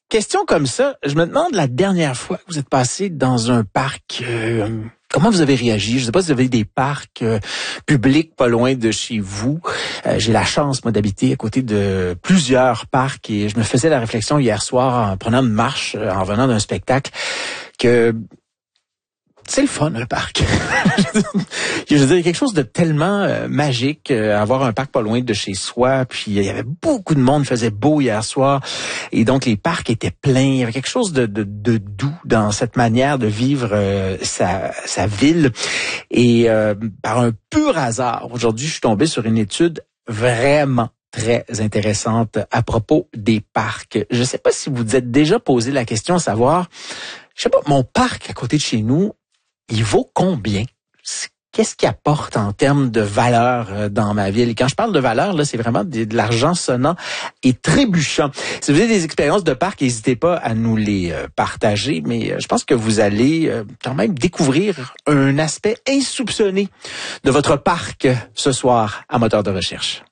question comme ça, je me demande la dernière fois que vous êtes passé dans un parc, comment vous avez réagi? Je ne sais pas si vous avez des parcs publics pas loin de chez vous. J'ai la chance, moi, d'habiter à côté de plusieurs parcs et je me faisais la réflexion hier soir en prenant une marche, en venant d'un spectacle, que c'est le fun, un parc. Je veux dire, il y a quelque chose de tellement magique, avoir un parc pas loin de chez soi. Puis il y avait beaucoup de monde, il faisait beau hier soir. Et donc, les parcs étaient pleins. Il y avait quelque chose de doux dans cette manière de vivre sa ville. Et par un pur hasard, aujourd'hui, je suis tombé sur une étude vraiment très intéressante à propos des parcs. Je ne sais pas si vous vous êtes déjà posé la question à savoir, je sais pas, mon parc à côté de chez nous, il vaut combien? Qu'est-ce qu'il apporte en termes de valeur dans ma ville? Et quand je parle de valeur, là, c'est vraiment de l'argent sonnant et trébuchant. Si vous avez des expériences de parc, n'hésitez pas à nous les partager, mais je pense que vous allez quand même découvrir un aspect insoupçonné de votre parc ce soir à Moteur de recherche.